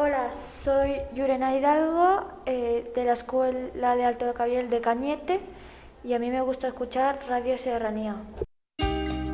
Hola, soy Yurena Hidalgo, de la Escuela de Alto de Cabiel de Cañete, y a mí me gusta escuchar Radio Serranía.